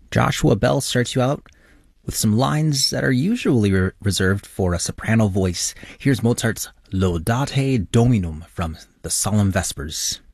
Joshua Bell starts you out with some lines that are usually reserved for a soprano voice. Here's Mozart's Laudate Dominum from the Solemn Vespers.